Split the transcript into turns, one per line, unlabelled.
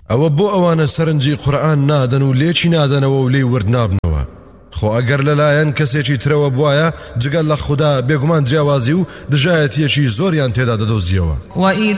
ئەوە بۆ ئەوانە سەرنجی قورئان نادەن و لێکی نادەنەوە و لێی ورد نابنەوە خۆ ئەگەر لەلایەن کەسێکی ترەوە بوایە جگەل لە خوددا بێگومان جیاوازی و دژایەتیەکی زۆریان تێدا دەدۆزیەوە.